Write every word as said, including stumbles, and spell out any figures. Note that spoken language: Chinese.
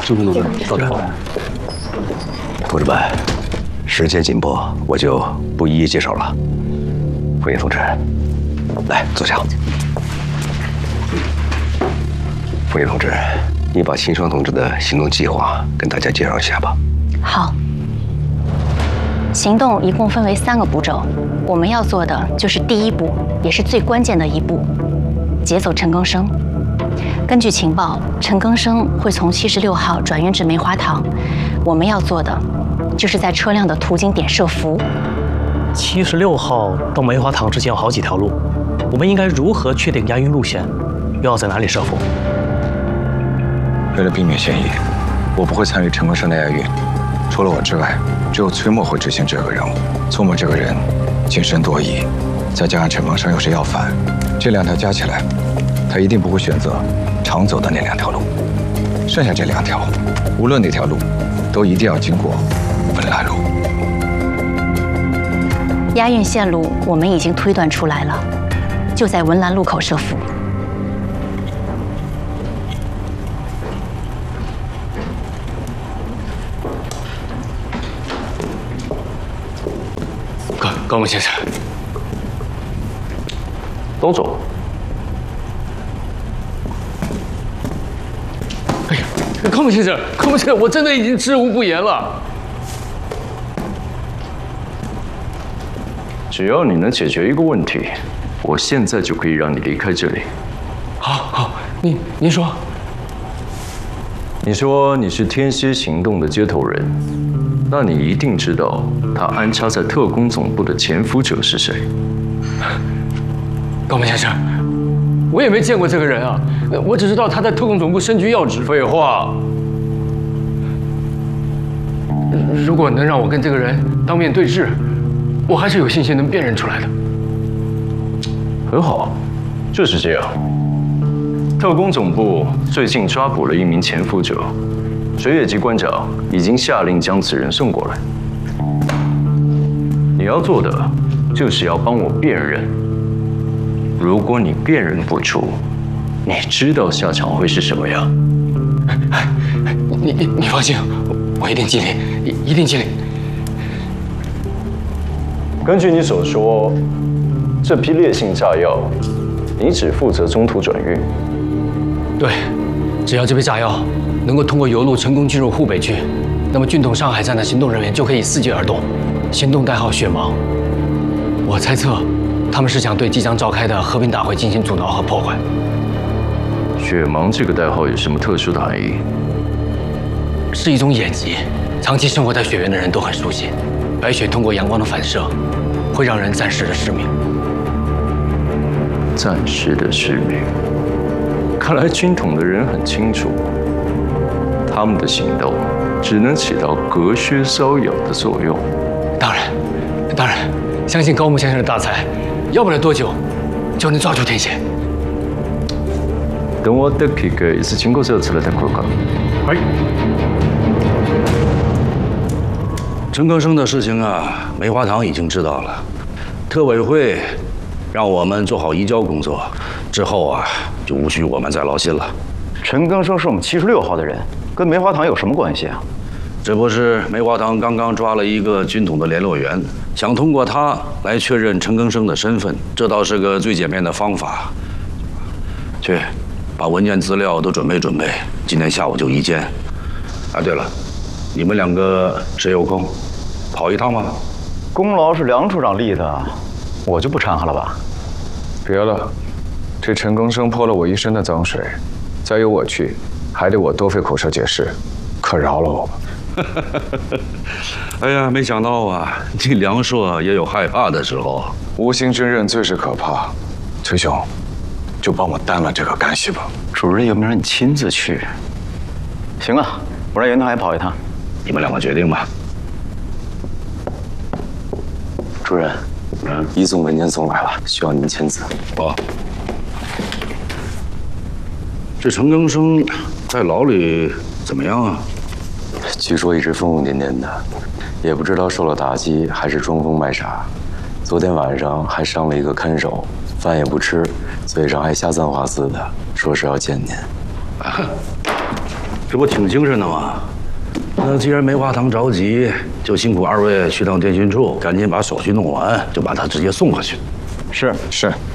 中村同志，到这儿。同志们，时间紧迫，我就不一一介绍了。凤英同志，来坐下。凤英同志，你把秦霜同志的行动计划跟大家介绍一下吧。 好。行动一共分为三个步骤，我们要做的就是第一步，也是最关键的一步，劫走陈更生。根据情报，陈更生会从七十六号转运至梅花堂，我们要做的就是在车辆的途经点设伏。 七十六号到梅花堂之间有好几条路，我们应该如何确定押运路线？又要在哪里设伏？ 为了避免嫌疑，我不会参与陈更生的押运。除了我之外，只有崔墨会执行这个任务。崔墨这个人谨慎多疑，再加上陈更生又是要犯，这两条加起来，他一定不会选择常走的那两条路。剩下这两条，无论哪条路，都一定要经过文澜路。 押运线路我们已经推断出来了，就在文澜路口设伏。 高高木先生， 都走。 哎呀，高木先生，高木先生，我真的已经知无不言了。 只要你能解决一个问题，我现在就可以让你离开这里。 好，好，您您说。 你说你是天蝎行动的接头人，那你一定知道他安插在特工总部的潜伏者是谁。 高木先生，我也没见过这个人啊，我只知道他在特工总部身居要职。 废话。 如果能让我跟这个人当面对质，我还是有信心能辨认出来的。 很好，就是这样。特工总部最近抓捕了一名潜伏者，水野级官长已经下令将此人送过来。你要做的就是要帮我辨认。如果你辨认不出，你知道下场会是什么样？ 你你你放心，我一定尽力，一一定尽力。 根据你所说，这批烈性炸药，你只负责中途转运。 对，只要这批炸药能够通过油路成功进入沪北区，那么军统上海站的行动人员就可以伺机而动，行动代号“雪芒”。我猜测，他们是想对即将召开的和平大会进行阻挠和破坏。 雪芒这个代号有什么特殊的含义？ 是一种眼疾，长期生活在雪原的人都很熟悉。白雪通过阳光的反射，会让人暂时的失明。 暂时的失明。看来军统的人很清楚，他们的行动只能起到隔靴搔痒的作用。 当然，当然，相信高木先生的大才，要不了多久就能抓住天蝎。 等我的这个一次经过之后，出来再看看。 哎。陈更生的事情啊，梅花堂已经知道了，特委会让我们做好移交工作，之后啊，就无需我们再劳心了。 陈更生是我们七十六号的人，跟梅花堂有什么关系啊？ 这不是梅花堂刚刚抓了一个军统的联络员，想通过他来确认陈更生的身份，这倒是个最简便的方法。去，把文件资料都准备准备，今天下午就移监。啊，对了，你们两个谁有空，跑一趟吗？ 功劳是梁处长立的，我就不掺和了吧。 别了，这陈更生泼了我一身的脏水，再由我去，还得我多费口舌解释，可饶了我吧。 哎呀，没想到啊，你梁硕也有害怕的时候。 无心之任最是可怕。崔兄，就帮我担了这个干系吧。 主任有没有让你亲自去？行啊，我让袁堂也跑一趟。 你们两个决定吧。 主任，嗯，移送文件送来了，需要您签字。 哦。这陈更生在牢里怎么样啊？ 据说一直疯疯癫癫的，也不知道受了打击还是装疯卖傻。昨天晚上还伤了一个看守，饭也不吃，嘴上还瞎簪花似的，说是要见您。 啊， 这不挺精神的吗？那既然梅花堂着急，就辛苦二位去趟电讯处，赶紧把手续弄完，就把他直接送过去。 是是。